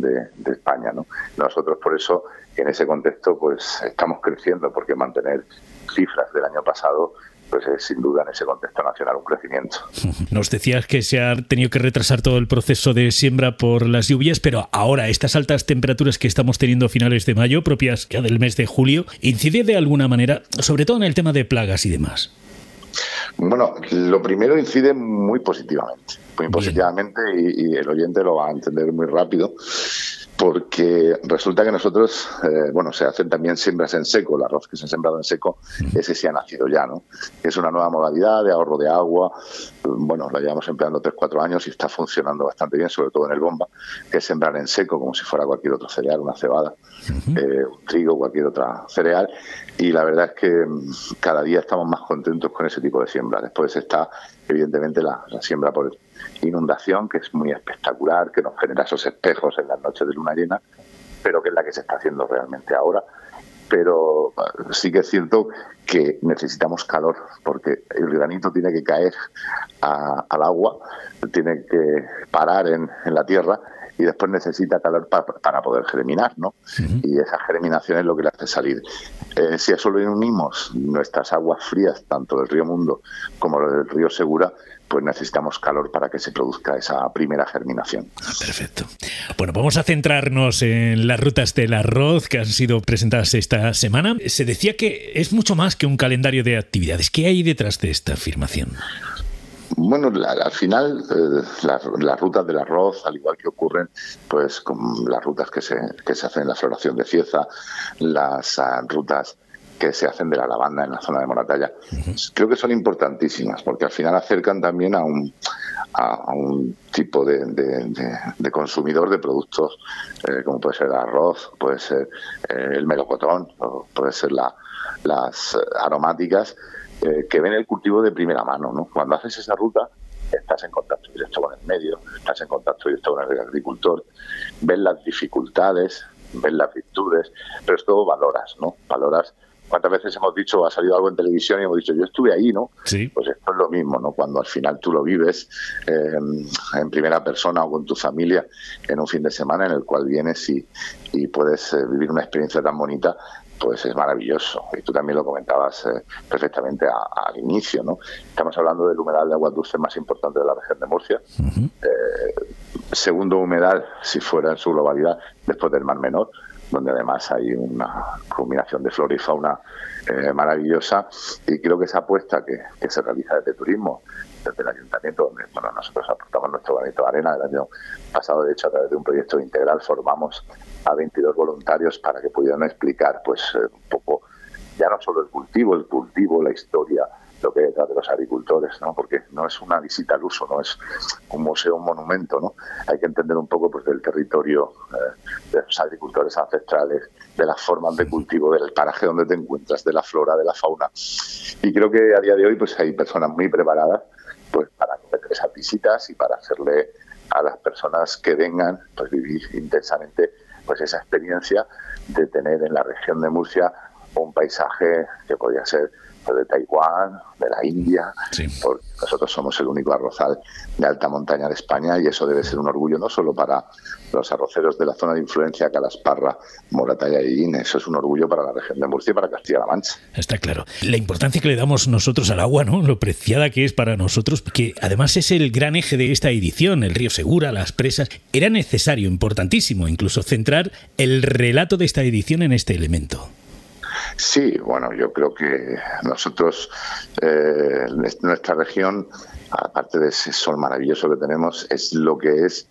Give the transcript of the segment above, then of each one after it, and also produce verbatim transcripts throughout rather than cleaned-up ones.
de, de España, ¿no? Nosotros por eso, en ese contexto, pues estamos creciendo, porque mantener cifras del año pasado pues es sin duda en ese contexto nacional un crecimiento. Nos decías que se ha tenido que retrasar todo el proceso de siembra por las lluvias, pero ahora estas altas temperaturas que estamos teniendo a finales de mayo, propias ya del mes de julio, ¿incide de alguna manera, sobre todo en el tema de plagas y demás? Bueno, lo primero incide muy positivamente, muy positivamente y, y el oyente lo va a entender muy rápido. Porque resulta que nosotros, eh, bueno, se hacen también siembras en seco, el arroz que se ha sembrado en seco, ese sí ha nacido ya, ¿no? Es una nueva modalidad de ahorro de agua, bueno, la llevamos empleando tres cuatro años y está funcionando bastante bien, sobre todo en el Bomba, que es sembrar en seco como si fuera cualquier otro cereal, una cebada, uh-huh. eh, un trigo, cualquier otra cereal, y la verdad es que cada día estamos más contentos con ese tipo de siembra. Después está, evidentemente, la, la siembra por inundación, que es muy espectacular, que nos genera esos espejos en las noches de luna llena, pero que es la que se está haciendo realmente ahora. Pero sí que es cierto que necesitamos calor, porque el granito tiene que caer a, al agua, tiene que parar en, en la tierra y después necesita calor para, para poder germinar, ¿no? Uh-huh. Y esa germinación es lo que le hace salir. Eh, si a eso le unimos nuestras aguas frías, tanto del río Mundo como del río Segura, pues necesitamos calor para que se produzca esa primera germinación. Ah, perfecto. Bueno, vamos a centrarnos en las rutas del arroz que han sido presentadas esta semana. Se decía que es mucho más que un calendario de actividades. ¿Qué hay detrás de esta afirmación? Bueno, la, al final eh, las, las rutas del arroz, al igual que ocurren pues con las rutas que se, que se hacen en la floración de Cieza, las uh, rutas que se hacen de la lavanda en la zona de Moratalla, uh-huh. creo que son importantísimas, porque al final acercan también a un, a, a un tipo de, de, de, de consumidor de productos, eh, como puede ser el arroz, puede ser eh, el melocotón, o puede ser la, las aromáticas, eh, que ven el cultivo de primera mano, ¿no? Cuando haces esa ruta, estás en contacto directo con el medio, estás en contacto directo con el agricultor, ves las dificultades, ves las virtudes, pero es todo valoras, ¿no? Valoras. ¿Cuántas veces hemos dicho, ha salido algo en televisión y hemos dicho, yo estuve ahí, ¿no? Sí. Pues esto es lo mismo, ¿no? Cuando al final tú lo vives eh, en primera persona o con tu familia en un fin de semana en el cual vienes y, y puedes eh, vivir una experiencia tan bonita, pues es maravilloso. Y tú también lo comentabas eh, perfectamente a, al inicio, ¿no? Estamos hablando del humedal de aguas dulces más importante de la región de Murcia. Uh-huh. Eh, segundo humedal, si fuera en su globalidad, después del Mar Menor, donde además hay una combinación de flora y fauna eh, maravillosa, y creo que esa apuesta que, que se realiza desde turismo, desde el ayuntamiento, donde bueno, nosotros aportamos nuestro granito de arena. El año pasado, de hecho, a través de un proyecto integral formamos a veintidós voluntarios para que pudieran explicar pues eh, un poco, ya no solo el cultivo, el cultivo, la historia, lo que hay detrás de los agricultores, ¿no? Porque no es una visita al uso, no es un museo, un monumento, ¿no? Hay que entender un poco pues del territorio, eh, de los agricultores ancestrales, de las formas de cultivo, del paraje donde te encuentras, de la flora, de la fauna. Y creo que a día de hoy pues hay personas muy preparadas pues para hacer esas visitas y para hacerle a las personas que vengan pues vivir intensamente pues esa experiencia de tener en la región de Murcia un paisaje que podría ser de Taiwán, de la India, sí. Porque nosotros somos el único arrozal de alta montaña de España y eso debe ser un orgullo no solo para los arroceros de la zona de influencia Calasparra, Moratalla y Guine, eso es un orgullo para la región de Murcia y para Castilla-La Mancha. Está claro. La importancia que le damos nosotros al agua, ¿no? Lo preciada que es para nosotros, que además es el gran eje de esta edición, el río Segura, las presas. Era necesario, importantísimo, incluso centrar el relato de esta edición en este elemento. Sí, bueno, yo creo que nosotros, eh, nuestra región, aparte de ese sol maravilloso que tenemos, es lo que es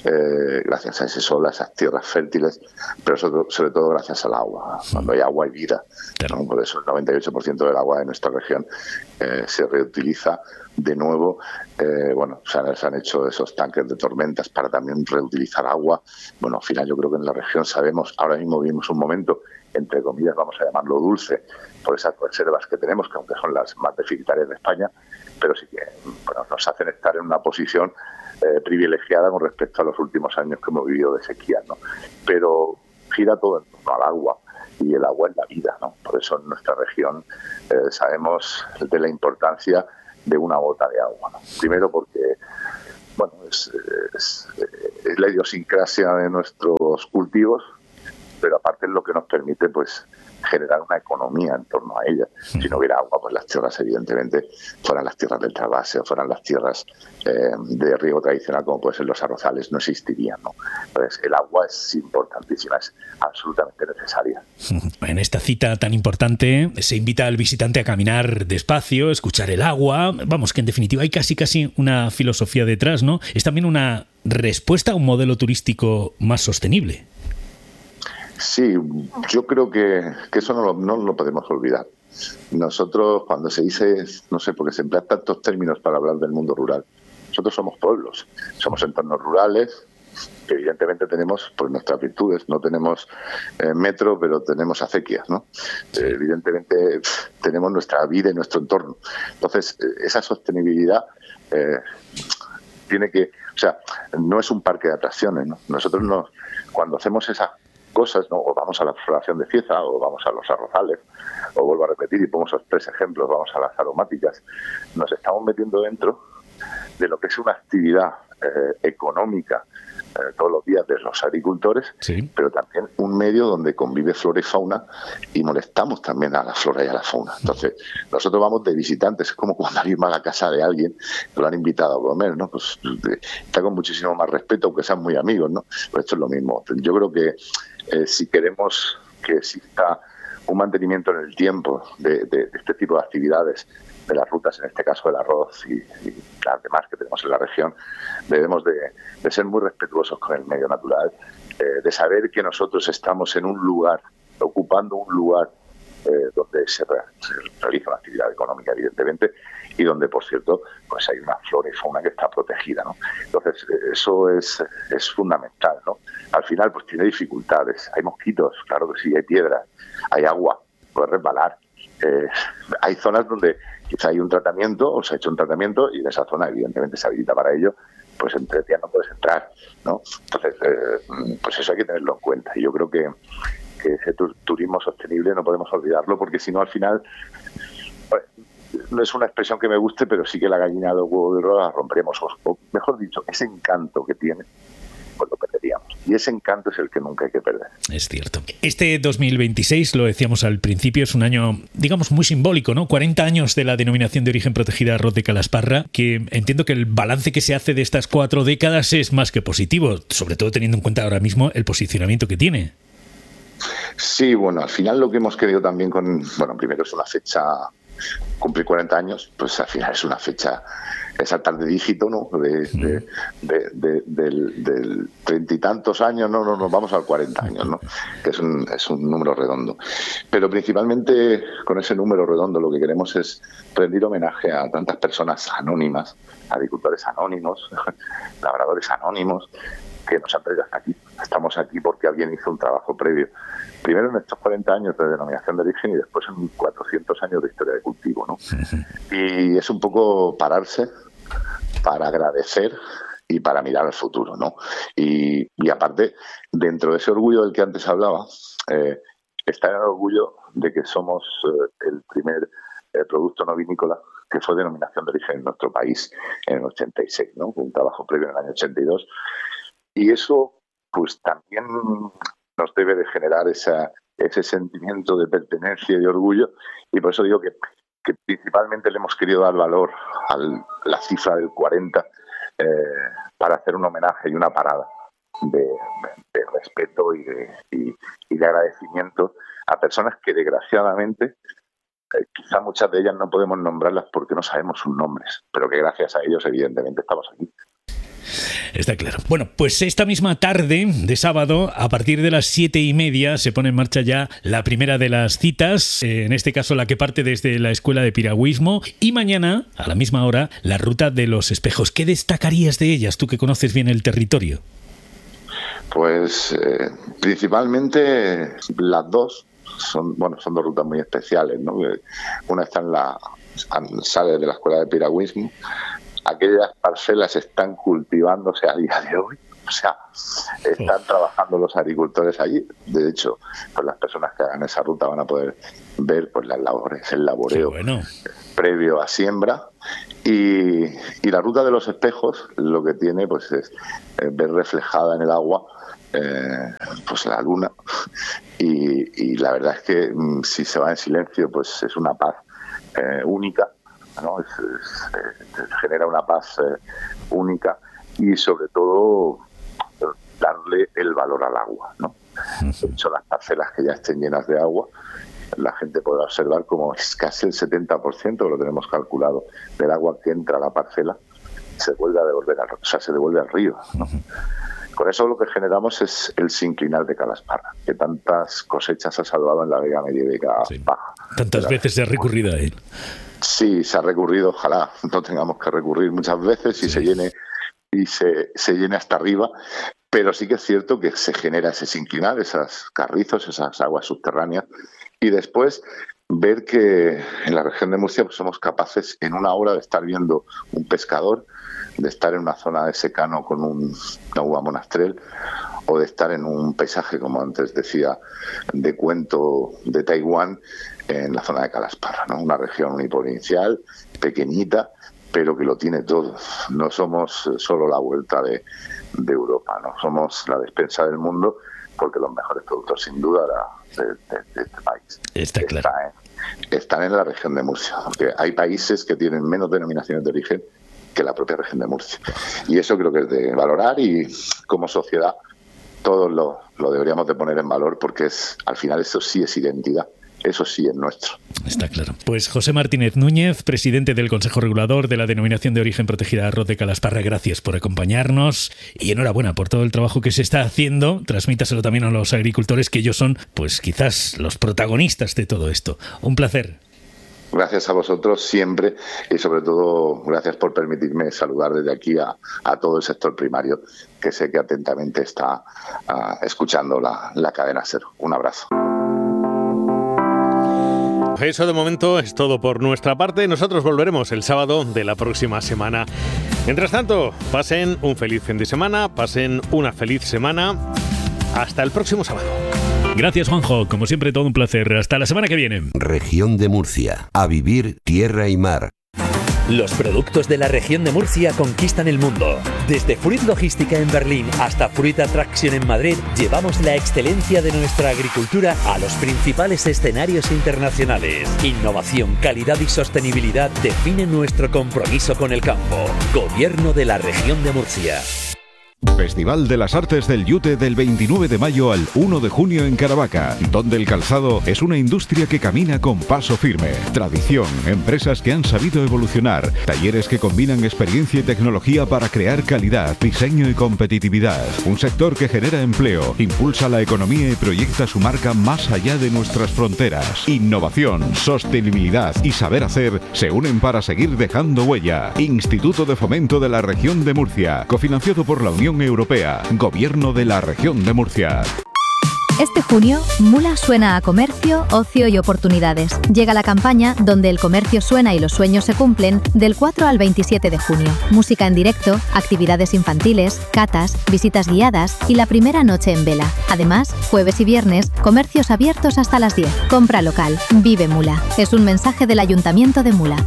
eh, gracias a ese sol, a esas tierras fértiles, pero sobre, sobre todo gracias al agua. Cuando hay agua hay vida, ¿no? Por eso el noventa y ocho por ciento del agua de nuestra región eh, se reutiliza de nuevo. Eh, bueno, se han, se han hecho esos tanques de tormentas para también reutilizar agua. Bueno, al final yo creo que en la región sabemos, ahora mismo vivimos un momento, entre comillas, vamos a llamarlo dulce, por esas reservas que tenemos, que aunque son las más deficitarias de España, pero sí que bueno, nos hacen estar en una posición eh, privilegiada con respecto a los últimos años que hemos vivido de sequía, ¿no? Pero gira todo en torno al agua, y el agua es la vida, ¿no? Por eso en nuestra región eh, sabemos de la importancia de una gota de agua, ¿no? Primero porque bueno, es, es, es la idiosincrasia de nuestro nuevos cultivos, pero aparte es lo que nos permite pues generar una economía en torno a ella. Si no hubiera agua, pues las tierras evidentemente fueran las tierras del trasvase o fueran las tierras eh, de riego tradicional, como pueden ser los arrozales, no existirían, ¿no? Entonces el agua es importantísima, es absolutamente necesaria. En esta cita tan importante se invita al visitante a caminar despacio, escuchar el agua. Vamos, que en definitiva hay casi casi una filosofía detrás, ¿no? Es también una respuesta a un modelo turístico más sostenible. Sí, yo creo que, que eso no lo, no lo podemos olvidar. Nosotros, cuando se dice, no sé, porque se emplean tantos términos para hablar del mundo rural, nosotros somos pueblos, somos entornos rurales, que evidentemente tenemos pues nuestras virtudes, no tenemos eh, metro, pero tenemos acequias, ¿no? Sí. Eh, evidentemente tenemos nuestra vida y nuestro entorno. Entonces, eh, esa sostenibilidad eh, tiene que, o sea, no es un parque de atracciones, ¿no? Nosotros nos, cuando hacemos esas cosas, ¿no? O vamos a la floración de Cieza, o vamos a los arrozales, o vuelvo a repetir y pongo esos tres ejemplos, vamos a las aromáticas, nos estamos metiendo dentro de lo que es una actividad eh, económica eh, todos los días de los agricultores, sí. Pero también un medio donde convive flora y fauna y molestamos también a la flora y a la fauna. Entonces, nosotros vamos de visitantes, es como cuando alguien va a la casa de alguien, lo han invitado a comer, ¿no? Pues está con muchísimo más respeto, aunque sean muy amigos, ¿no? Pues esto es lo mismo. Yo creo que eh, si queremos que exista un mantenimiento en el tiempo de, de, de este tipo de actividades, de las rutas, en este caso el arroz y, y las demás que tenemos en la región, debemos de, de ser muy respetuosos con el medio natural, eh, de saber que nosotros estamos en un lugar, ocupando un lugar eh, donde se, re, se realiza una actividad económica, evidentemente, y donde, por cierto, pues hay una flora y fauna que está protegida, ¿no? Entonces, eso es, es fundamental, ¿no? Al final, pues tiene dificultades. Hay mosquitos, claro que sí, hay piedras, hay agua, puede resbalar. Eh, hay zonas donde quizá hay un tratamiento, o se ha hecho un tratamiento, y en esa zona, evidentemente, se habilita para ello, pues en tres días no puedes entrar, ¿no? Entonces, eh, pues eso hay que tenerlo en cuenta. Y yo creo que, que ese tu- turismo sostenible no podemos olvidarlo, porque si no, al final, pues, no es una expresión que me guste, pero sí que la gallina del huevo de oro la romperemos. O, o mejor dicho, ese encanto que tiene, pues lo perderíamos. Y ese encanto es el que nunca hay que perder. Es cierto. Este dos mil veintiséis, lo decíamos al principio, es un año, digamos, muy simbólico, ¿no? cuarenta años de la denominación de origen protegida Arroz de Calasparra, que entiendo que el balance que se hace de estas cuatro décadas es más que positivo, sobre todo teniendo en cuenta ahora mismo el posicionamiento que tiene. Sí, bueno, al final lo que hemos querido también con... Bueno, primero es una fecha... Cumplir cuarenta años, pues al final es una fecha, es saltar de dígito, ¿no? De, de, de, de, del, del treinta y tantos años, no, no, nos vamos al cuarenta años, ¿no? Que es un, es un número redondo. Pero principalmente con ese número redondo lo que queremos es rendir homenaje a tantas personas anónimas, agricultores anónimos, labradores anónimos, que nos han traído hasta aquí. Estamos aquí porque alguien hizo un trabajo previo. Primero en estos cuarenta años de denominación de origen y después en cuatrocientos años de historia de cultivo, ¿no? Y es un poco pararse para agradecer y para mirar al futuro, ¿no? Y, y aparte, dentro de ese orgullo del que antes hablaba, eh, está el orgullo de que somos eh, el primer eh, producto no vinícola que fue denominación de origen en nuestro país en el ochenta y seis, ¿no? Un trabajo previo en el año ochenta y dos. Y eso, pues también nos debe de generar esa, ese sentimiento de pertenencia y de orgullo, y por eso digo que, que principalmente le hemos querido dar valor a la cifra del cuarenta eh, para hacer un homenaje y una parada de, de respeto y de, y, y de agradecimiento a personas que desgraciadamente eh, quizá muchas de ellas no podemos nombrarlas porque no sabemos sus nombres, pero que gracias a ellos evidentemente estamos aquí. Está claro. Bueno, pues esta misma tarde de sábado, a partir de las siete y media, se pone en marcha ya la primera de las citas, eh, en este caso la que parte desde la Escuela de Piragüismo, y mañana, a la misma hora, la Ruta de los Espejos. ¿Qué destacarías de ellas, tú que conoces bien el territorio? Pues eh, principalmente las dos son, bueno, son dos rutas muy especiales, ¿no? Una está en la sale de la Escuela de Piragüismo. Aquellas parcelas están cultivándose a día de hoy, o sea, están trabajando los agricultores allí. De hecho, pues las personas que hagan esa ruta van a poder ver pues las labores, el laboreo bueno. previo a siembra. Y, y la Ruta de los Espejos lo que tiene pues es eh, ver reflejada en el agua eh, pues la luna, y, y la verdad es que si se va en silencio, pues es una paz eh, única, ¿no? Es, es, es, genera una paz eh, única, y sobre todo darle el valor al agua, ¿no? De hecho, las parcelas que ya estén llenas de agua, la gente podrá observar como es casi el setenta por ciento, que lo tenemos calculado, del agua que entra a la parcela se vuelve a devolver, al, o sea, se devuelve al río, ¿no? Con eso lo que generamos es el sinclinal de Calasparra, que tantas cosechas ha salvado en la Vega Medieval sí. Baja. Tantas la, veces se ha recurrido a él. Sí, se ha recurrido, ojalá no tengamos que recurrir muchas veces y sí. se llene y se, se llene hasta arriba, pero sí que es cierto que se genera ese sinclinal, esos carrizos, esas aguas subterráneas, y después ver que en la región de Murcia pues somos capaces en una hora de estar viendo un pescador, de estar en una zona de secano con un, una uva monastrel, o de estar en un paisaje, como antes decía, de cuento de Taiwán, en la zona de Calasparra, ¿no? Una región uniprovincial, pequeñita, pero que lo tiene todo. No somos solo la vuelta de, de Europa, no somos la despensa del mundo, porque los mejores productos, sin duda, de, de, de este país Está claro. están, en, están en la región de Murcia, porque hay países que tienen menos denominaciones de origen que la propia región de Murcia. Y eso creo que es de valorar, y como sociedad todos lo, lo deberíamos de poner en valor, porque es al final eso sí es identidad. Eso sí es nuestro. Está claro. Pues José Martínez Núñez, presidente del Consejo Regulador de la Denominación de Origen Protegida Arroz de Calasparra, gracias por acompañarnos y enhorabuena por todo el trabajo que se está haciendo. Transmítaselo también a los agricultores, que ellos son, pues quizás, los protagonistas de todo esto. Un placer. Gracias a vosotros siempre, y sobre todo gracias por permitirme saludar desde aquí a, a todo el sector primario, que sé que atentamente está uh, escuchando la, la cadena Cero. Un abrazo. Eso de momento es todo por nuestra parte. Nosotros volveremos el sábado de la próxima semana. Mientras tanto, pasen un feliz fin de semana, pasen una feliz semana. Hasta el próximo sábado. Gracias, Juanjo. Como siempre, todo un placer. Hasta la semana que viene. Región de Murcia. A vivir tierra y mar. Los productos de la región de Murcia conquistan el mundo. Desde Fruit Logística en Berlín hasta Fruit Attraction en Madrid, llevamos la excelencia de nuestra agricultura a los principales escenarios internacionales. Innovación, calidad y sostenibilidad definen nuestro compromiso con el campo. Gobierno de la región de Murcia. Festival de las Artes del Yute del veintinueve de mayo al uno de junio en Caravaca, donde el calzado es una industria que camina con paso firme. Tradición, empresas que han sabido evolucionar, talleres que combinan experiencia y tecnología para crear calidad, diseño y competitividad. Un sector que genera empleo, impulsa la economía y proyecta su marca más allá de nuestras fronteras. Innovación, sostenibilidad y saber hacer se unen para seguir dejando huella. Instituto de Fomento de la Región de Murcia, cofinanciado por la Unión Europea, Gobierno de la Región de Murcia. Este junio, Mula suena a comercio, ocio y oportunidades. Llega la campaña donde el comercio suena y los sueños se cumplen del cuatro al veintisiete de junio. Música en directo, actividades infantiles, catas, visitas guiadas y la primera noche en vela. Además, jueves y viernes, comercios abiertos hasta las diez. Compra local. Vive Mula. Es un mensaje del Ayuntamiento de Mula.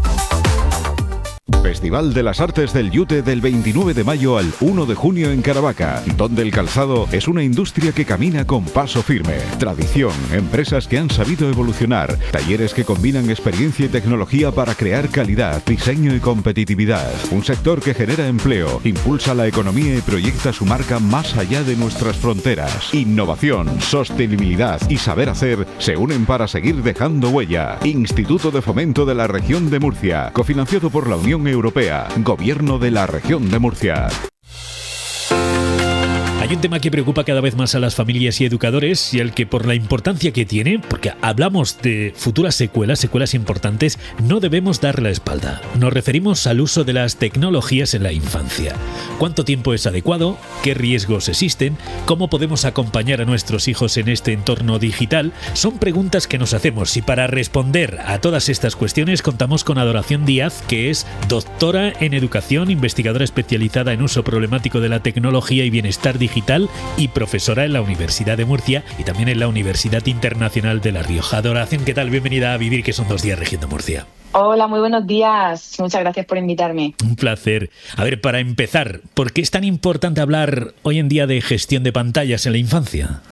Festival de las Artes del Yute del veintinueve de mayo al uno de junio en Caravaca, donde el calzado es una industria que camina con paso firme. Tradición, empresas que han sabido evolucionar, talleres que combinan experiencia y tecnología para crear calidad, diseño y competitividad. Un sector que genera empleo, impulsa la economía y proyecta su marca más allá de nuestras fronteras. Innovación, sostenibilidad y saber hacer se unen para seguir dejando huella. Instituto de Fomento de la Región de Murcia, cofinanciado por la Unión Europea, Gobierno de la Región de Murcia. Hay un tema que preocupa cada vez más a las familias y educadores, y al que, por la importancia que tiene, porque hablamos de futuras secuelas, secuelas importantes, no debemos dar la espalda. Nos referimos al uso de las tecnologías en la infancia. ¿Cuánto tiempo es adecuado? ¿Qué riesgos existen? ¿Cómo podemos acompañar a nuestros hijos en este entorno digital? Son preguntas que nos hacemos, y para responder a todas estas cuestiones contamos con Adoración Díaz, que es doctora en educación, investigadora especializada en uso problemático de la tecnología y bienestar digital, y profesora en la Universidad de Murcia y también en la Universidad Internacional de La Rioja. Adoración, ¿qué tal? Bienvenida a Vivir, que son dos días Región de Murcia. Hola, muy buenos días. Muchas gracias por invitarme. Un placer. A ver, para empezar, ¿por qué es tan importante hablar hoy en día de gestión de pantallas en la infancia?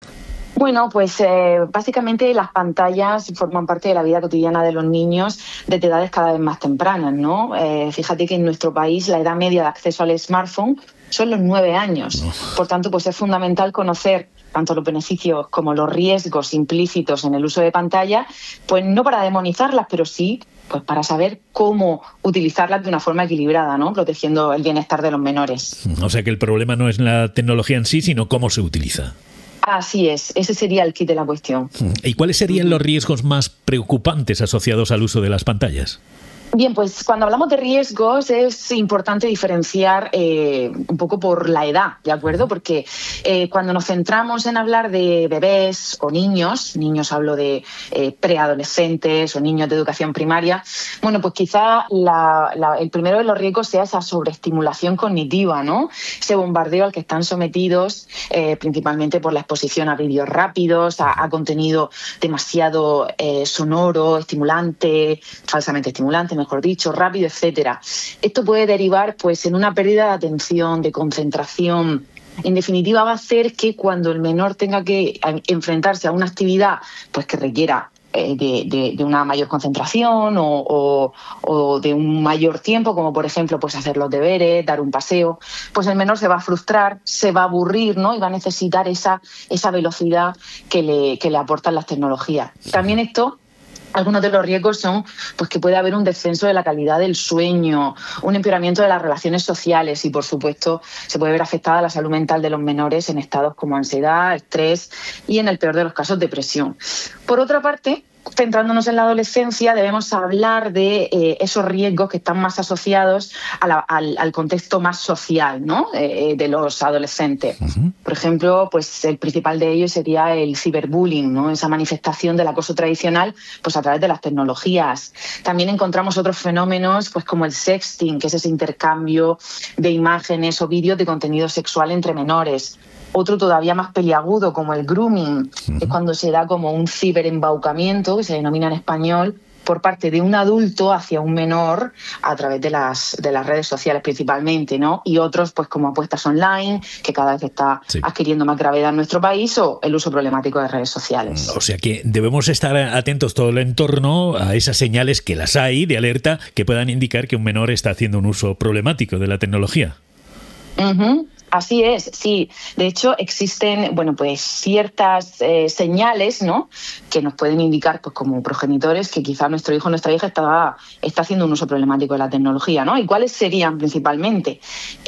Bueno, pues eh, básicamente las pantallas forman parte de la vida cotidiana de los niños desde edades cada vez más tempranas, ¿no? Eh, fíjate que en nuestro país la edad media de acceso al smartphone son los nueve años. Por tanto, pues es fundamental conocer tanto los beneficios como los riesgos implícitos en el uso de pantalla, pues no para demonizarlas, pero sí pues para saber cómo utilizarlas de una forma equilibrada, ¿no? Protegiendo el bienestar de los menores. O sea que el problema no es la tecnología en sí, sino cómo se utiliza. Así es, ese sería el kit de la cuestión. ¿Y cuáles serían los riesgos más preocupantes asociados al uso de las pantallas? Bien, pues cuando hablamos de riesgos es importante diferenciar eh, un poco por la edad, ¿de acuerdo? Porque eh, cuando nos centramos en hablar de bebés o niños, niños hablo de eh, preadolescentes o niños de educación primaria, bueno, pues quizá la, la, el primero de los riesgos sea esa sobreestimulación cognitiva, ¿no? Ese bombardeo al que están sometidos eh, principalmente por la exposición a vídeos rápidos, a, a contenido demasiado eh, sonoro, estimulante, falsamente estimulante, mejor dicho, rápido, etcétera. Esto puede derivar pues en una pérdida de atención, de concentración. En definitiva, va a hacer que cuando el menor tenga que enfrentarse a una actividad pues que requiera eh, de, de, de una mayor concentración o, o, o de un mayor tiempo, como por ejemplo pues hacer los deberes, dar un paseo, pues el menor se va a frustrar, se va a aburrir, ¿no? Y va a necesitar esa, esa velocidad que le, que le aportan las tecnologías. También esto Algunos de los riesgos son pues, que puede haber un descenso de la calidad del sueño, un empeoramiento de las relaciones sociales y, por supuesto, se puede ver afectada la salud mental de los menores en estados como ansiedad, estrés y, en el peor de los casos, depresión. Por otra parte, centrándonos en la adolescencia, debemos hablar de eh, esos riesgos que están más asociados a la, al, al contexto más social, ¿no? eh, de los adolescentes. Uh-huh. Por ejemplo, pues el principal de ellos sería el ciberbullying, ¿no? Esa manifestación del acoso tradicional pues, a través de las tecnologías. También encontramos otros fenómenos pues, como el sexting, que es ese intercambio de imágenes o vídeos de contenido sexual entre menores. Otro todavía más peliagudo, como el grooming, uh-huh. es cuando se da como un ciberembaucamiento, que se denomina en español, por parte de un adulto hacia un menor a través de las, de las redes sociales principalmente, ¿no? Y otros, pues como apuestas online, que cada vez está sí. adquiriendo más gravedad en nuestro país, o el uso problemático de redes sociales. O sea que debemos estar atentos todo el entorno a esas señales, que las hay, de alerta, que puedan indicar que un menor está haciendo un uso problemático de la tecnología. Uh-huh. Así es, sí. De hecho, existen, bueno, pues ciertas eh, señales, ¿no?, que nos pueden indicar, pues como progenitores, que quizá nuestro hijo o nuestra hija está, está haciendo un uso problemático de la tecnología, ¿no? ¿Y cuáles serían principalmente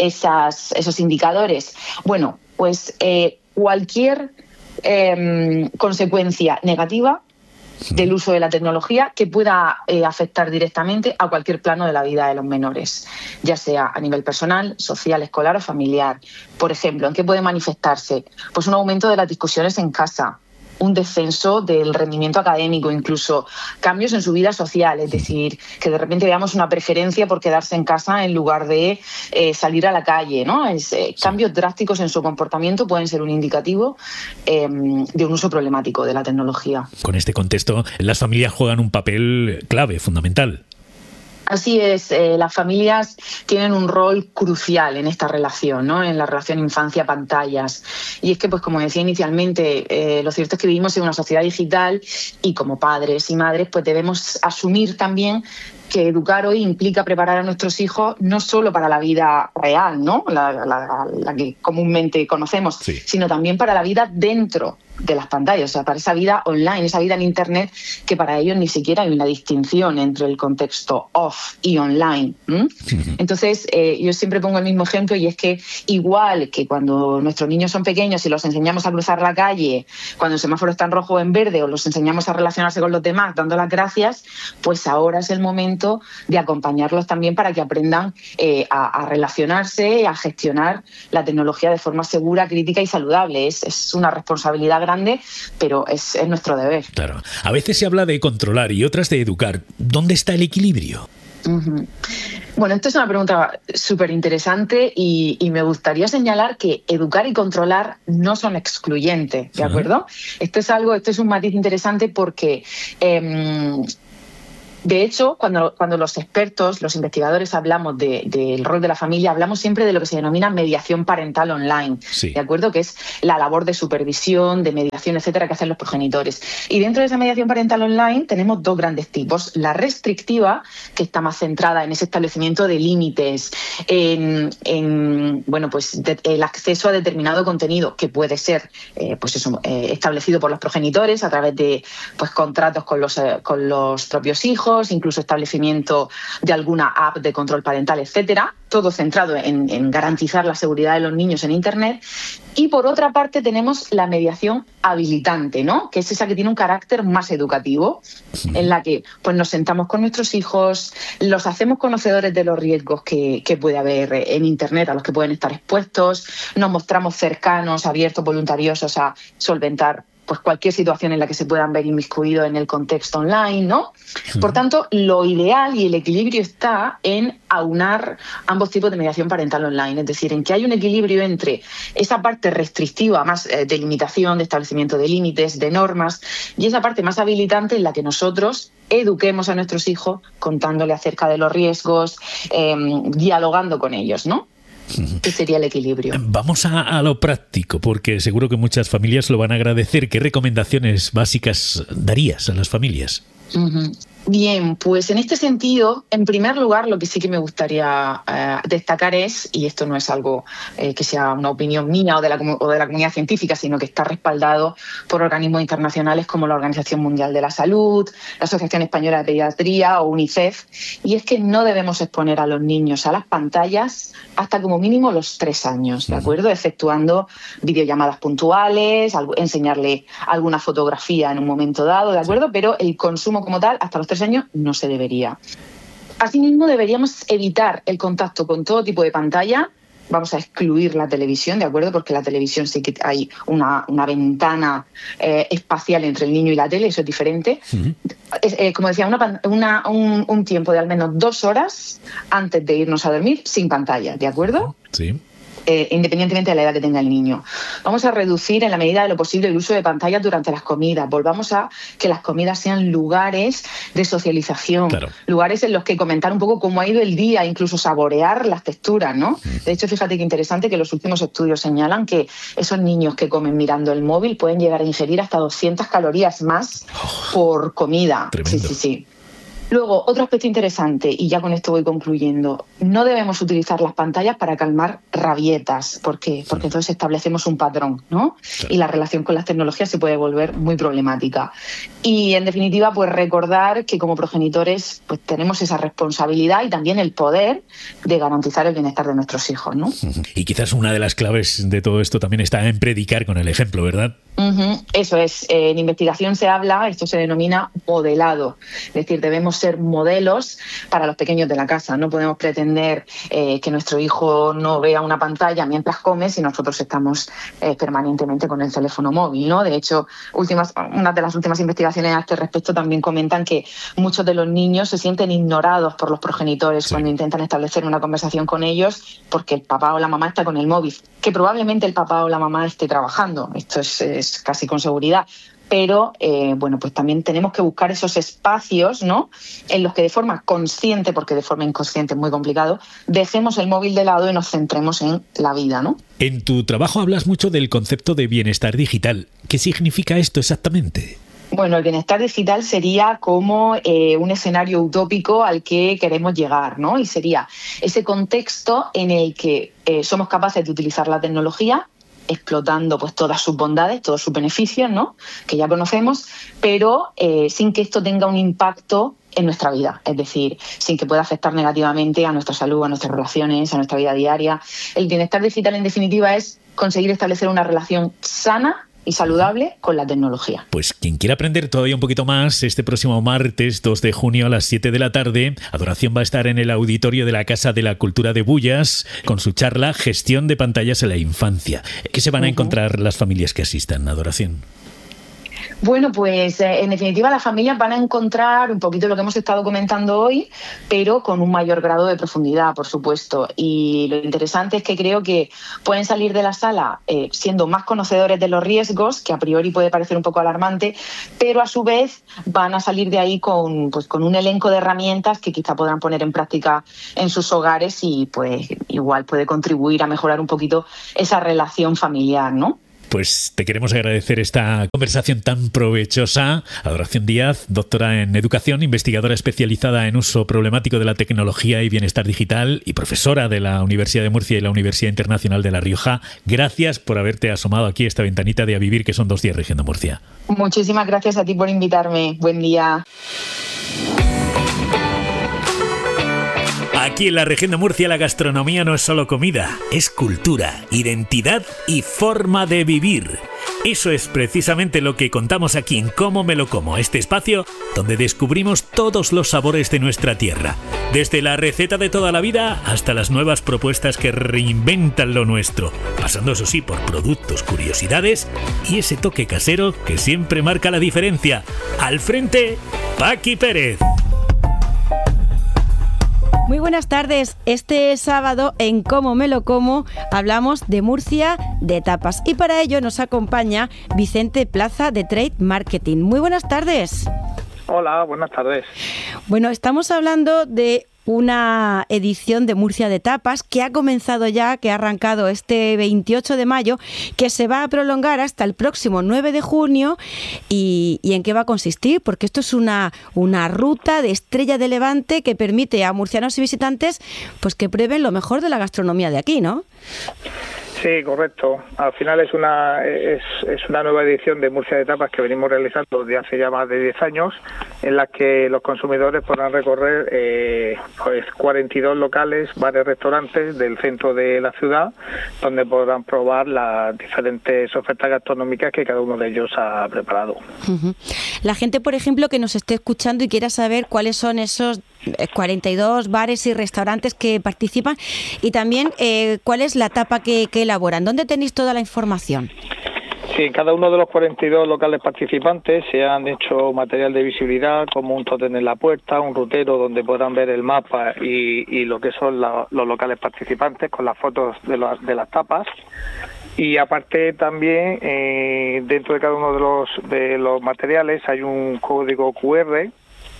esas, esos indicadores? Bueno, pues eh, cualquier eh, consecuencia negativa del uso de la tecnología que pueda eh, afectar directamente a cualquier plano de la vida de los menores, ya sea a nivel personal, social, escolar o familiar. Por ejemplo, ¿en qué puede manifestarse? Pues un aumento de las discusiones en casa, un descenso del rendimiento académico, incluso cambios en su vida social, es decir, que de repente veamos una preferencia por quedarse en casa en lugar de eh, salir a la calle, ¿no? Es, eh, sí. Cambios drásticos en su comportamiento pueden ser un indicativo eh, de un uso problemático de la tecnología. Con este contexto, las familias juegan un papel clave, fundamental. Así es, eh, las familias tienen un rol crucial en esta relación, ¿no? En la relación infancia-pantallas. Y es que, pues como decía inicialmente, eh, lo cierto es que vivimos en una sociedad digital y como padres y madres pues debemos asumir también que educar hoy implica preparar a nuestros hijos no solo para la vida real, ¿no?, la, la, la que comúnmente conocemos, sí. sino también para la vida dentro de las pantallas, o sea, para esa vida online, esa vida en Internet, que para ellos ni siquiera hay una distinción entre el contexto off y online. ¿Mm? Uh-huh. Entonces, eh, yo siempre pongo el mismo ejemplo, y es que igual que cuando nuestros niños son pequeños y los enseñamos a cruzar la calle, cuando el semáforo está en rojo o en verde, o los enseñamos a relacionarse con los demás dando las gracias, pues ahora es el momento de acompañarlos también para que aprendan eh, a, a relacionarse, a gestionar la tecnología de forma segura, crítica y saludable. Es, es una responsabilidad grande grande, pero es, es nuestro deber. Claro. A veces se habla de controlar y otras de educar. ¿Dónde está el equilibrio? Uh-huh. Bueno, esto es una pregunta súper interesante y, y me gustaría señalar que educar y controlar no son excluyentes, ¿de acuerdo? Uh-huh. Esto es algo, esto es un matiz interesante porque eh, De hecho, cuando, cuando los expertos, los investigadores hablamos de, del rol de la familia, hablamos siempre de lo que se denomina mediación parental online, sí. ¿de acuerdo? Que es la labor de supervisión, de mediación, etcétera, que hacen los progenitores. Y dentro de esa mediación parental online tenemos dos grandes tipos. La restrictiva, que está más centrada en ese establecimiento de límites, en, en bueno, pues de, el acceso a determinado contenido, que puede ser eh, pues eso, eh, establecido por los progenitores a través de pues contratos con los, eh, con los propios hijos, incluso establecimiento de alguna app de control parental, etcétera, todo centrado en, en garantizar la seguridad de los niños en Internet. Y por otra parte tenemos la mediación habilitante, ¿no? Que es esa que tiene un carácter más educativo, en la que pues nos sentamos con nuestros hijos, los hacemos conocedores de los riesgos que, que puede haber en Internet, a los que pueden estar expuestos, nos mostramos cercanos, abiertos, voluntariosos a solventar pues cualquier situación en la que se puedan ver inmiscuidos en el contexto online, ¿no? Por tanto, lo ideal y el equilibrio está en aunar ambos tipos de mediación parental online, es decir, en que hay un equilibrio entre esa parte restrictiva, más eh, de limitación, de establecimiento de límites, de normas, y esa parte más habilitante en la que nosotros eduquemos a nuestros hijos contándole acerca de los riesgos, eh, dialogando con ellos, ¿no? ¿Qué sería el equilibrio? Vamos a, a lo práctico, porque seguro que muchas familias lo van a agradecer. ¿Qué recomendaciones básicas darías a las familias? Uh-huh. Bien, pues en este sentido, en primer lugar, lo que sí que me gustaría eh, destacar es, y esto no es algo eh, que sea una opinión mía o de, la, o de la comunidad científica, sino que está respaldado por organismos internacionales como la Organización Mundial de la Salud, la Asociación Española de Pediatría o UNICEF, y es que no debemos exponer a los niños a las pantallas hasta como mínimo los tres años, ¿de acuerdo? Efectuando videollamadas puntuales, enseñarle alguna fotografía en un momento dado, ¿de acuerdo? Pero el consumo como tal, hasta los tres años, no se debería. Asimismo, deberíamos evitar el contacto con todo tipo de pantalla. Vamos a excluir la televisión, ¿de acuerdo? Porque la televisión sí que hay una, una ventana eh, espacial entre el niño y la tele, eso es diferente. Uh-huh. Es, eh, como decía, una, una, un, un tiempo de al menos dos horas antes de irnos a dormir sin pantalla, ¿de acuerdo? Sí. Eh, independientemente de la edad que tenga el niño. Vamos a reducir en la medida de lo posible el uso de pantallas durante las comidas. Volvamos a que las comidas sean lugares de socialización, claro. Lugares en los que comentar un poco cómo ha ido el día, incluso saborear las texturas, ¿no? De hecho, fíjate qué interesante que los últimos estudios señalan que esos niños que comen mirando el móvil pueden llegar a ingerir hasta doscientas calorías más oh, por comida. Tremendo. Sí, sí, sí. Luego, otro aspecto interesante, y ya con esto voy concluyendo, no debemos utilizar las pantallas para calmar rabietas. ¿Por qué? Porque entonces establecemos un patrón, ¿no? Claro. Y la relación con las tecnologías se puede volver muy problemática. Y, en definitiva, pues recordar que como progenitores pues tenemos esa responsabilidad y también el poder de garantizar el bienestar de nuestros hijos, ¿no? Y quizás una de las claves de todo esto también está en predicar con el ejemplo, ¿verdad? Uh-huh. Eso es. Eh, en investigación se habla, esto se denomina modelado. Es decir, debemos ser modelos para los pequeños de la casa. No podemos pretender eh, que nuestro hijo no vea una pantalla mientras come si nosotros estamos eh, permanentemente con el teléfono móvil, ¿no? De hecho, últimas, una de las últimas investigaciones a este respecto también comentan que muchos de los niños se sienten ignorados por los progenitores sí. cuando intentan establecer una conversación con ellos porque el papá o la mamá está con el móvil, que probablemente el papá o la mamá esté trabajando. Esto es, es casi con seguridad. Pero, eh, bueno, pues también tenemos que buscar esos espacios, ¿no?, en los que de forma consciente, porque de forma inconsciente es muy complicado, dejemos el móvil de lado y nos centremos en la vida, ¿no? En tu trabajo hablas mucho del concepto de bienestar digital. ¿Qué significa esto exactamente? Bueno, el bienestar digital sería como eh, un escenario utópico al que queremos llegar, ¿no? Y sería ese contexto en el que eh, somos capaces de utilizar la tecnología explotando pues todas sus bondades, todos sus beneficios, ¿no?, que ya conocemos, pero eh, sin que esto tenga un impacto en nuestra vida, es decir, sin que pueda afectar negativamente a nuestra salud, a nuestras relaciones, a nuestra vida diaria. El bienestar digital, en definitiva, es conseguir establecer una relación sana y saludable con la tecnología. Pues quien quiera aprender todavía un poquito más, este próximo martes dos de junio a las siete de la tarde, Adoración va a estar en el auditorio de la Casa de la Cultura de Bullas con su charla Gestión de pantallas en la infancia. ¿Qué se van a uh-huh. encontrar las familias que asistan a Adoración? Bueno, pues eh, en definitiva las familias van a encontrar un poquito lo que hemos estado comentando hoy, pero con un mayor grado de profundidad, por supuesto. Y lo interesante es que creo que pueden salir de la sala eh, siendo más conocedores de los riesgos, que a priori puede parecer un poco alarmante, pero a su vez van a salir de ahí con, pues, con un elenco de herramientas que quizá podrán poner en práctica en sus hogares y pues igual puede contribuir a mejorar un poquito esa relación familiar, ¿no? Pues te queremos agradecer esta conversación tan provechosa. Adoración Díaz, doctora en Educación, investigadora especializada en uso problemático de la tecnología y bienestar digital y profesora de la Universidad de Murcia y la Universidad Internacional de La Rioja. Gracias por haberte asomado aquí a esta ventanita de A Vivir, que son dos días Región de Murcia. Muchísimas gracias a ti por invitarme. Buen día. Aquí en la Región de Murcia la gastronomía no es solo comida, es cultura, identidad y forma de vivir. Eso es precisamente lo que contamos aquí en Cómo me lo como, este espacio donde descubrimos todos los sabores de nuestra tierra. Desde la receta de toda la vida hasta las nuevas propuestas que reinventan lo nuestro, pasando eso sí por productos, curiosidades y ese toque casero que siempre marca la diferencia. Al frente, Paqui Pérez. Muy buenas tardes. Este sábado en Cómo me lo como hablamos de Murcia, de tapas. Y para ello nos acompaña Vicente Plaza de Trade Marketing. Muy buenas tardes. Hola, buenas tardes. Bueno, estamos hablando de una edición de Murcia de Tapas que ha comenzado ya, que ha arrancado este veintiocho de mayo, que se va a prolongar hasta el próximo nueve de junio. ¿Y, y en qué va a consistir? Porque esto es una, una ruta de Estrella de Levante que permite a murcianos y visitantes pues que prueben lo mejor de la gastronomía de aquí, ¿no? Sí, correcto. Al final es una es, es una nueva edición de Murcia de Tapas que venimos realizando desde hace ya más de diez años, en la que los consumidores podrán recorrer eh, pues cuarenta y dos locales, bares, restaurantes del centro de la ciudad, donde podrán probar las diferentes ofertas gastronómicas que cada uno de ellos ha preparado. Uh-huh. La gente, por ejemplo, que nos esté escuchando y quiera saber cuáles son esos cuarenta y dos bares y restaurantes que participan y también eh, cuál es la tapa que, que elaboran. ¿Dónde tenéis toda la información? Sí, en cada uno de los cuarenta y dos locales participantes se han hecho material de visibilidad como un tótem en la puerta, un rutero donde podrán ver el mapa y, y lo que son la, los locales participantes con las fotos de, la, de las tapas. Y aparte también eh, dentro de cada uno de los, de los materiales hay un código cu erre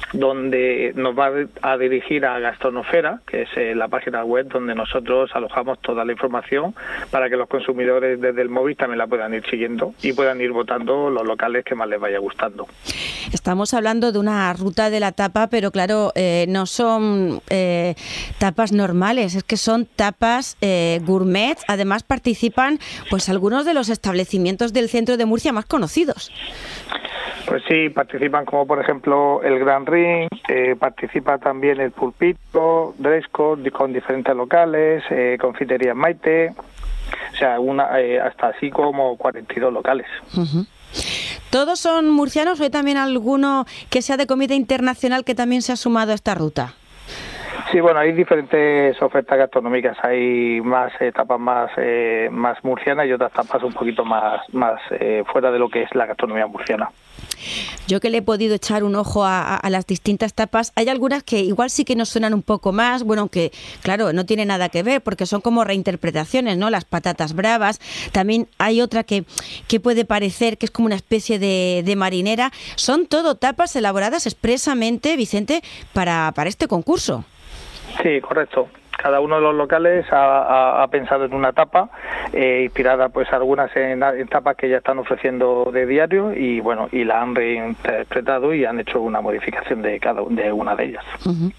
donde nos va a dirigir a Gastronofera, que es eh, la página web donde nosotros alojamos toda la información para que los consumidores desde el móvil también la puedan ir siguiendo y puedan ir votando los locales que más les vaya gustando. Estamos hablando de una ruta de la tapa, pero claro, eh, no son eh, tapas normales, es que son tapas eh, gourmet. Además participan pues algunos de los establecimientos del centro de Murcia más conocidos. Pues sí, participan como por ejemplo el Gran Ring, eh, participa también el Pulpito, Dresco, con diferentes locales, eh, Confitería Maite, o sea, una eh, hasta así como cuarenta y dos locales. Uh-huh. ¿Todos son murcianos o hay también alguno que sea de comida internacional que también se ha sumado a esta ruta? Sí, bueno, hay diferentes ofertas gastronómicas, hay más eh, tapas más eh, más murcianas y otras tapas un poquito más más eh, fuera de lo que es la gastronomía murciana. Yo que le he podido echar un ojo a, a las distintas tapas, hay algunas que igual sí que nos suenan un poco más, bueno, aunque claro, no tiene nada que ver porque son como reinterpretaciones, ¿no? Las patatas bravas, también hay otra que, que puede parecer que es como una especie de, de marinera. Son todo tapas elaboradas expresamente, Vicente, para, para este concurso. Sí, correcto. Cada uno de los locales ha, ha, ha pensado en una tapa, eh, inspirada pues algunas en, en tapas que ya están ofreciendo de diario y bueno y la han reinterpretado y han hecho una modificación de cada de una de ellas. Uh-huh.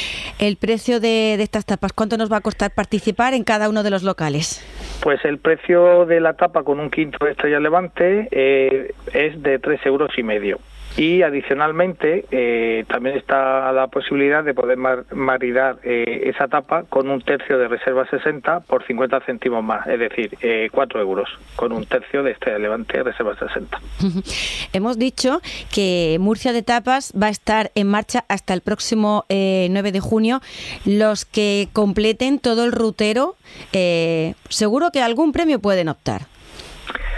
El precio de, de estas tapas, ¿cuánto nos va a costar participar en cada uno de los locales? Pues el precio de la tapa con un quinto de Estrella Levante eh, es de tres euros y medio. Y adicionalmente eh, también está la posibilidad de poder mar- maridar eh, esa tapa con un tercio de Reserva sesenta por cincuenta céntimos más, es decir, eh, cuatro euros con un tercio de Estrella Levante Reserva sesenta. Hemos dicho que Murcia de Tapas va a estar en marcha hasta el próximo eh, nueve de junio. Los que completen todo el rutero, eh, seguro que algún premio pueden optar.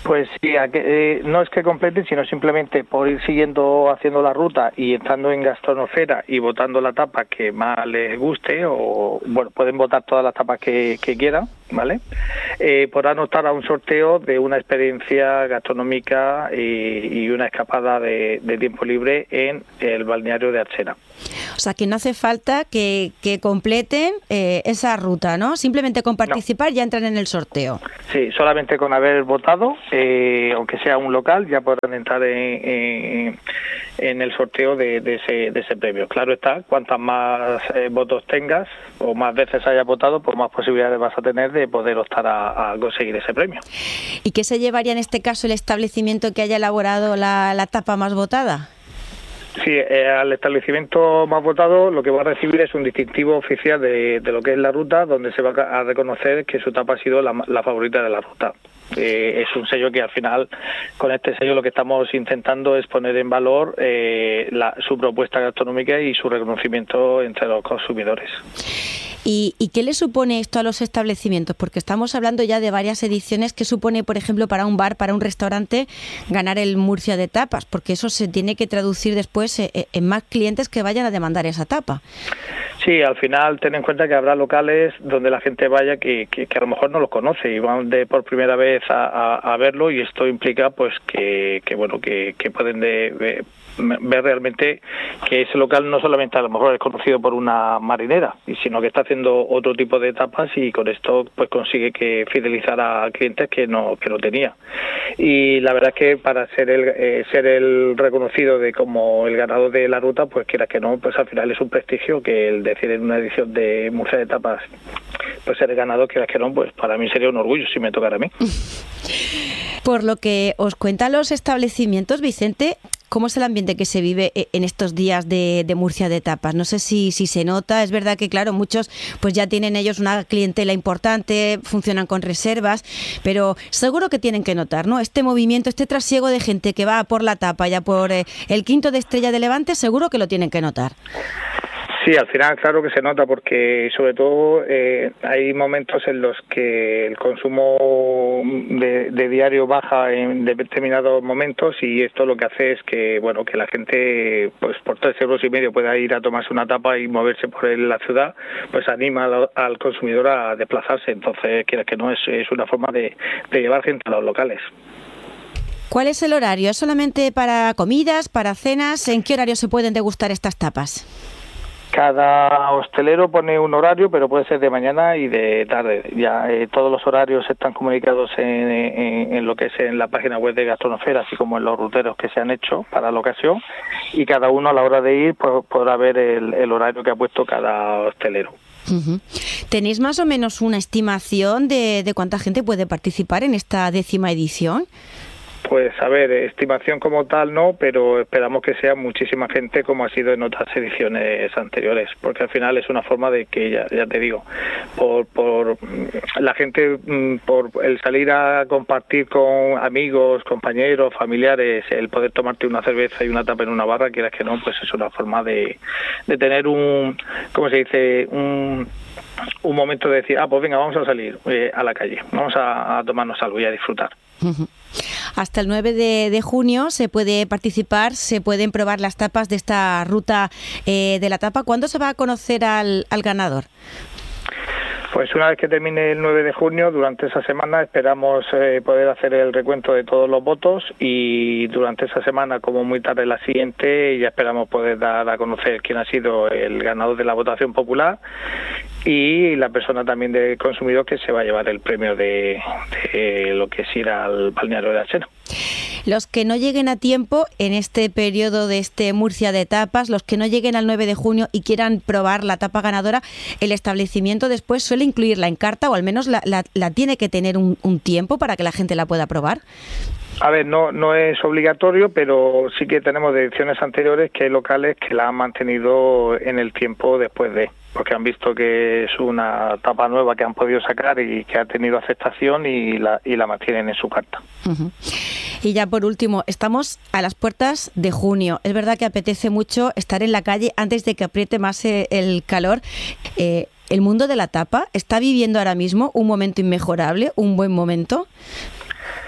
Pues sí, a que, eh, no es que completen, sino simplemente por ir siguiendo haciendo la ruta y entrando en Gastronofera y votando la tapa que más les guste, o bueno, pueden votar todas las tapas que, que quieran, ¿vale? Eh, podrán optar a un sorteo de una experiencia gastronómica y, y una escapada de, de tiempo libre en el balneario de Archena. O sea, que no hace falta que, que completen eh, esa ruta, ¿no? Simplemente con participar no. ya entran en el sorteo. Sí, solamente con haber votado, eh, aunque sea un local, ya podrán entrar en, en, en el sorteo de, de, ese, de ese premio. Claro está, cuantas más eh, votos tengas o más veces hayas votado, pues más posibilidades vas a tener de poder optar a, a conseguir ese premio. ¿Y qué se llevaría en este caso el establecimiento que haya elaborado la, la tapa más votada? Sí, eh, al establecimiento más votado lo que va a recibir es un distintivo oficial de, de lo que es la ruta, donde se va a reconocer que su tapa ha sido la, la favorita de la ruta. Eh, es un sello que al final, con este sello lo que estamos intentando es poner en valor eh, la, su propuesta gastronómica y su reconocimiento entre los consumidores. ¿Y, ¿Y qué le supone esto a los establecimientos? Porque estamos hablando ya de varias ediciones. ¿Qué supone, por ejemplo, para un bar, para un restaurante, ganar el Murcia de tapas? Porque eso se tiene que traducir después en más clientes que vayan a demandar esa tapa. Sí, al final ten en cuenta que habrá locales donde la gente vaya que, que, que a lo mejor no los conoce y van de por primera vez a, a, a verlo, y esto implica pues que, que bueno que, que pueden de, de, ver realmente que ese local no solamente a lo mejor es conocido por una marinera, sino que está haciendo otro tipo de tapas, y con esto pues consigue que fidelizar a clientes que no que no tenía. Y la verdad es que para ser el eh, ser el reconocido de como el ganador de la ruta, pues quiera que no, pues al final es un prestigio que el decir en una edición de Murcia de tapas pues ser el ganador, quiera que no, pues para mí sería un orgullo si me tocara a mí. Por lo que os cuentan los establecimientos, Vicente, ¿cómo es el ambiente que se vive en estos días de, de Murcia de tapas? No sé si, si se nota. Es verdad que, claro, muchos pues ya tienen ellos una clientela importante, funcionan con reservas, pero seguro que tienen que notar, ¿no? Este movimiento, este trasiego de gente que va por la tapa, ya por eh, el Quinto de Estrella de Levante, seguro que lo tienen que notar. Sí, al final claro que se nota, porque sobre todo eh, hay momentos en los que el consumo de, de diario baja en determinados momentos, y esto lo que hace es que bueno que la gente pues por tres euros y medio pueda ir a tomarse una tapa y moverse por la ciudad, pues anima al, al consumidor a desplazarse. Entonces, quiera que no, es, es una forma de, de llevar gente a los locales. ¿Cuál es el horario? ¿Es solamente para comidas, para cenas? ¿En qué horario se pueden degustar estas tapas? Cada hostelero pone un horario, pero puede ser de mañana y de tarde. Ya eh, todos los horarios están comunicados en, en, en lo que es en la página web de Gastronofera, así como en los ruteros que se han hecho para la ocasión, y cada uno a la hora de ir pues, podrá ver el, el horario que ha puesto cada hostelero. Uh-huh. ¿Tenéis más o menos una estimación de, de cuánta gente puede participar en esta décima edición? Pues a ver, estimación como tal no, pero esperamos que sea muchísima gente como ha sido en otras ediciones anteriores, porque al final es una forma de que, ya, ya te digo, por, por la gente, por el salir a compartir con amigos, compañeros, familiares, el poder tomarte una cerveza y una tapa en una barra, quieras que no, pues es una forma de, de tener un, ¿cómo se dice?, un... un momento de decir, ah, pues venga, vamos a salir eh, a la calle, vamos a, a tomarnos algo y a disfrutar. Uh-huh. Hasta el nueve de junio se puede participar, se pueden probar las tapas de esta ruta eh, de la tapa. ¿Cuándo se va a conocer al, al ganador? Pues una vez que termine el nueve de junio, durante esa semana esperamos eh, poder hacer el recuento de todos los votos, y durante esa semana, como muy tarde la siguiente, ya esperamos poder dar a conocer quién ha sido el ganador de la votación popular y la persona también del consumidor que se va a llevar el premio de, de lo que es ir al balneario de Archena. Los que no lleguen a tiempo en este periodo de este Murcia de tapas, los que no lleguen al nueve de junio y quieran probar la tapa ganadora, el establecimiento después suele incluirla en carta, o al menos la, la, la tiene que tener un, un tiempo para que la gente la pueda probar. A ver, no no es obligatorio, pero sí que tenemos de ediciones anteriores que hay locales que la han mantenido en el tiempo después de, porque han visto que es una tapa nueva que han podido sacar y que ha tenido aceptación, y la y la mantienen en su carta. Uh-huh. Y ya por último, estamos a las puertas de junio. Es verdad que apetece mucho estar en la calle antes de que apriete más el calor. Eh, ¿El mundo de la tapa está viviendo ahora mismo un momento inmejorable, un buen momento?